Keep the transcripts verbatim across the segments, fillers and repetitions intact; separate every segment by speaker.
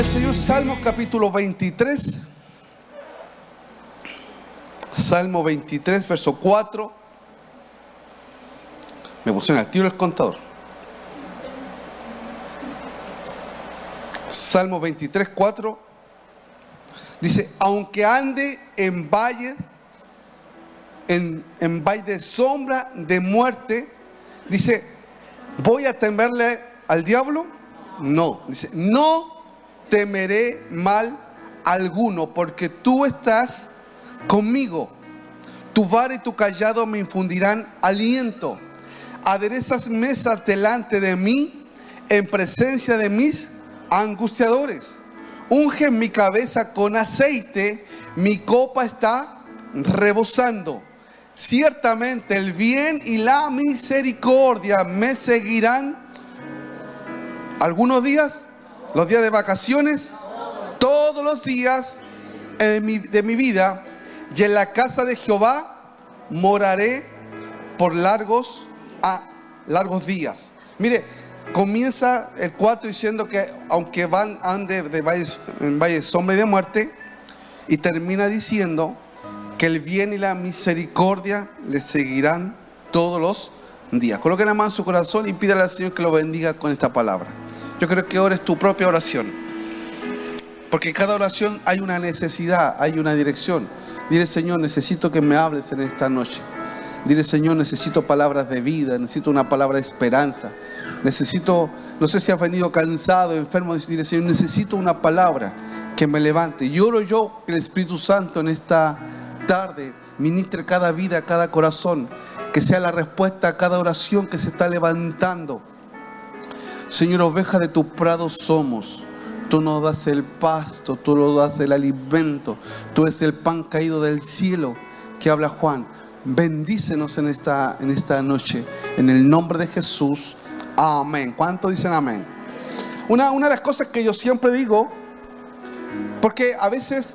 Speaker 1: Señor, Salmo capítulo veintitrés. Salmo veintitrés, verso cuatro. Me pusieron al tiro el contador. Salmo veintitrés, cuatro. Dice: aunque ande en valle, en, en valle de sombra de muerte, dice, ¿voy a temerle al diablo? No. Dice, no temeré mal alguno, porque tú estás conmigo. Tu vara y tu cayado me infundirán aliento. Aderezas mesas delante de mí, en presencia de mis angustiadores. Unge mi cabeza con aceite, mi copa está rebosando. Ciertamente el bien y la misericordia me seguirán algunos días, los días de vacaciones, todos los días de mi, de mi vida, y en la casa de Jehová moraré por largos, a, largos días. Mire, comienza el cuatro diciendo que aunque van ande de valle, en valle de sombra y de muerte, y termina diciendo que el bien y la misericordia le seguirán todos los días. Coloquen la mano en su corazón y pídale al Señor que lo bendiga con esta palabra. Yo creo que ores tu propia oración, porque en cada oración hay una necesidad, hay una dirección. Dile: Señor, necesito que me hables en esta noche. Dile: Señor, necesito palabras de vida, necesito una palabra de esperanza. Necesito, no sé si has venido cansado, enfermo, dile: Señor, necesito una palabra que me levante. Y oro yo que el Espíritu Santo en esta tarde ministre cada vida, cada corazón, que sea la respuesta a cada oración que se está levantando. Señor, oveja de tu prado somos. Tú nos das el pasto, tú nos das el alimento. Tú eres el pan caído del cielo que habla Juan. Bendícenos en esta, en esta noche. En el nombre de Jesús. Amén. ¿Cuántos dicen amén? Una, una de las cosas que yo siempre digo, porque a veces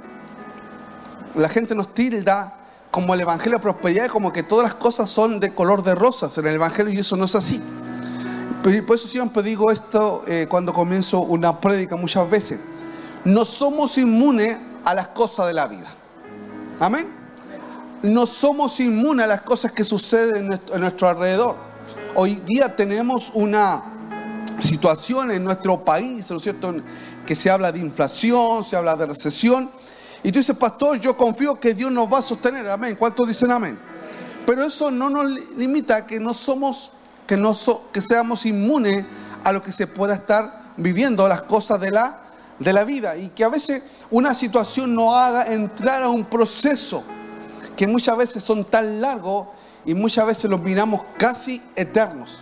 Speaker 1: la gente nos tilda como el evangelio de prosperidad, como que todas las cosas son de color de rosas en el evangelio, y eso no es así. Por eso siempre digo esto eh, cuando comienzo una prédica muchas veces. No somos inmunes a las cosas de la vida. Amén. No somos inmunes a las cosas que suceden en nuestro, en nuestro alrededor. Hoy día tenemos una situación en nuestro país, ¿no es cierto?, que se habla de inflación, se habla de recesión. Y tú dices: pastor, yo confío que Dios nos va a sostener. Amén. ¿Cuántos dicen amén? Pero eso no nos limita a que no somos, que, no so, que seamos inmunes a lo que se pueda estar viviendo, las cosas de la, de la vida. Y que a veces una situación nos haga entrar a un proceso que muchas veces son tan largos y muchas veces los miramos casi eternos.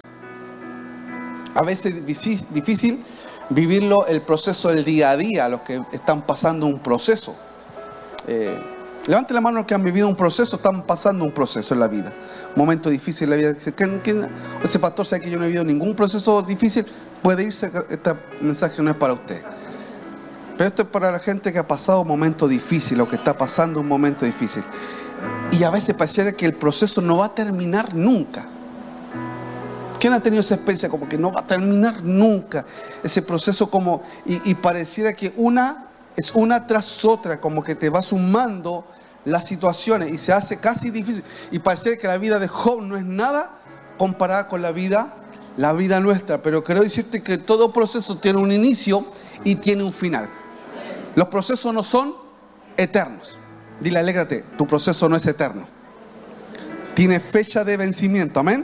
Speaker 1: A veces es difícil vivirlo, el proceso del día a día, los que están pasando un proceso. Eh, levante la mano los que han vivido un proceso, están pasando un proceso en la vida. Momento difícil en la vida. ¿Quién, quién, ese pastor sabe que yo no he vivido ningún proceso difícil? Puede irse, este mensaje no es para usted. Pero esto es para la gente que ha pasado un momento difícil o que está pasando un momento difícil. Y a veces pareciera que el proceso no va a terminar nunca. ¿Quién ha tenido esa experiencia como que no va a terminar nunca? Ese proceso como, y, y pareciera que una es una tras otra, como que te va sumando las situaciones y se hace casi difícil. Y pareciera que la vida de Job no es nada comparada con la vida, la vida nuestra. Pero quiero decirte que todo proceso tiene un inicio y tiene un final. Los procesos no son eternos. Dile: alégrate, tu proceso no es eterno. Tiene fecha de vencimiento. Amén.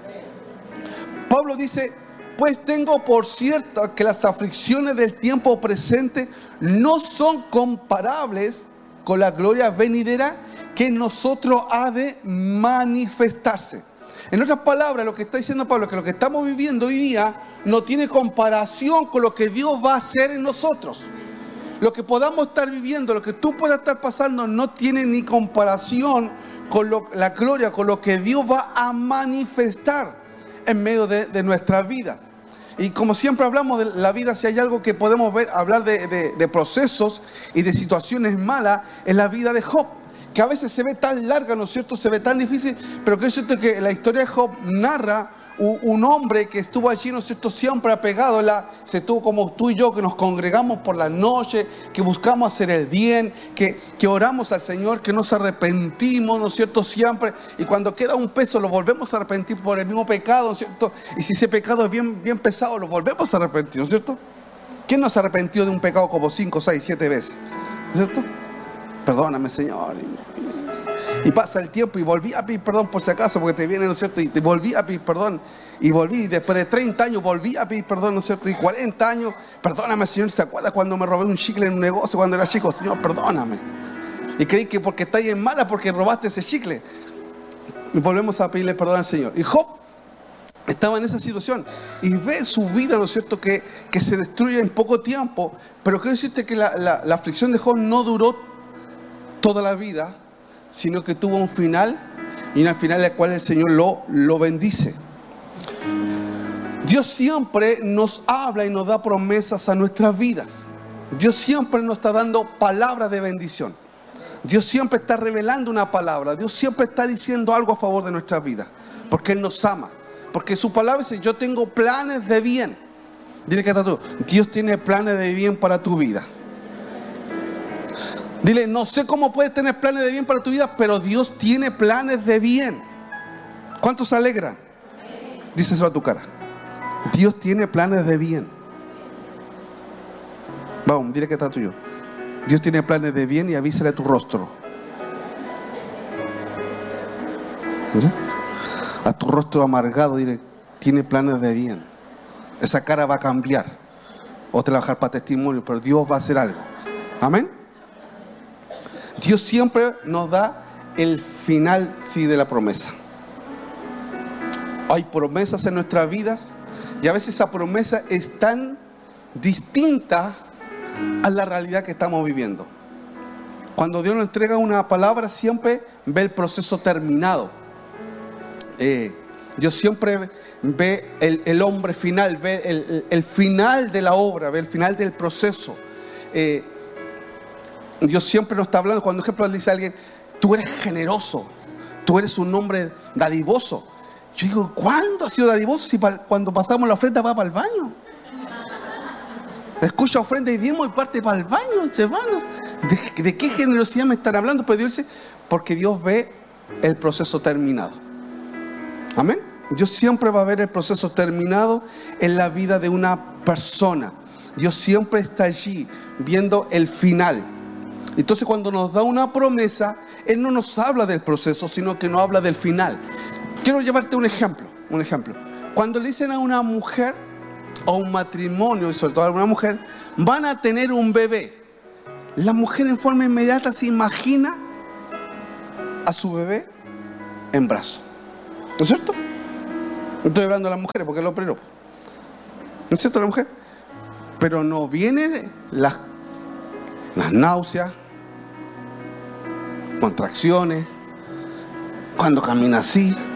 Speaker 1: Pablo dice: pues tengo por cierto que las aflicciones del tiempo presente no son comparables con la gloria venidera que en nosotros ha de manifestarse. En otras palabras, lo que está diciendo Pablo es que lo que estamos viviendo hoy día no tiene comparación con lo que Dios va a hacer en nosotros. Lo que podamos estar viviendo, lo que tú puedas estar pasando, no tiene ni comparación con lo, la gloria, con lo que Dios va a manifestar en medio de, de nuestras vidas. Y como siempre hablamos de la vida, si hay algo que podemos ver, hablar de, de, de procesos y de situaciones malas, es la vida de Job, que a veces se ve tan larga, ¿no es cierto?, se ve tan difícil, pero que es cierto que la historia de Job narra un, un hombre que estuvo allí, ¿no es cierto?, siempre apegado, la, se estuvo como tú y yo, que nos congregamos por la noche, que buscamos hacer el bien, que, que oramos al Señor, que nos arrepentimos, ¿no es cierto?, siempre. Y cuando queda un peso, lo volvemos a arrepentir por el mismo pecado, ¿no es cierto? Y si ese pecado es bien, bien pesado, lo volvemos a arrepentir, ¿no es cierto? ¿Quién no se arrepintió de un pecado como cinco, seis, siete veces? ¿No es cierto? Perdóname, Señor. Y pasa el tiempo y volví a pedir perdón por si acaso, porque te viene, ¿no es cierto? Y te volví a pedir perdón. Y volví, y después de treinta años volví a pedir perdón, ¿no es cierto? Y cuarenta años, perdóname, Señor. ¿Se acuerda cuando me robé un chicle en un negocio cuando era chico? Señor, perdóname. Y creí que porque estáis en mala, porque robaste ese chicle. Y volvemos a pedirle perdón al Señor. Y Job estaba en esa situación y ve su vida, ¿no es cierto?, que, que se destruye en poco tiempo. Pero quiero decirte que la, la, la aflicción de Job no duró toda la vida, sino que tuvo un final, y al final el cual el Señor lo, lo bendice. Dios siempre nos habla y nos da promesas a nuestras vidas. Dios siempre nos está dando palabras de bendición. Dios siempre está revelando una palabra. Dios siempre está diciendo algo a favor de nuestras vidas, porque Él nos ama. Porque su palabra dice: yo tengo planes de bien. Dile que está tú. Dios tiene planes de bien para tu vida. Dile: no sé cómo puedes tener planes de bien para tu vida, pero Dios tiene planes de bien. ¿Cuántos se alegran? Díselo a tu cara. Dios tiene planes de bien. Vamos, dile que está tuyo. Dios tiene planes de bien, y avísale a tu rostro. ¿Sí? A tu rostro amargado, dile: tiene planes de bien. Esa cara va a cambiar. O te la va a dejar para testimonio, pero Dios va a hacer algo. Amén. Dios siempre nos da el final, sí, de la promesa. Hay promesas en nuestras vidas, y a veces esa promesa es tan distinta a la realidad que estamos viviendo. Cuando Dios nos entrega una palabra, siempre ve el proceso terminado. Eh, Dios siempre ve el, el hombre final, ve el, el, el final de la obra, ve el final del proceso. Eh, Dios siempre nos está hablando. Cuando, por ejemplo, dice a alguien: tú eres generoso, tú eres un hombre dadivoso. Yo digo: ¿cuándo ha sido dadivoso? Si pa, cuando pasamos la ofrenda va para el baño. Escucha ofrenda y diezmo y parte para el baño, hermanos. ¿De, ¿De qué generosidad me están hablando? Pero Dios dice: porque Dios ve el proceso terminado. Amén. Dios siempre va a ver el proceso terminado en la vida de una persona. Dios siempre está allí viendo el final. Entonces, cuando nos da una promesa, Él no nos habla del proceso, sino que nos habla del final. Quiero llevarte un ejemplo, un ejemplo. Cuando le dicen a una mujer, o un matrimonio, y sobre todo a una mujer, van a tener un bebé, la mujer en forma inmediata se imagina a su bebé en brazos. ¿No es cierto? No estoy hablando de las mujeres porque es lo primero. ¿No es cierto, la mujer? Pero no vienen las, las náuseas, contracciones, cuando camina así.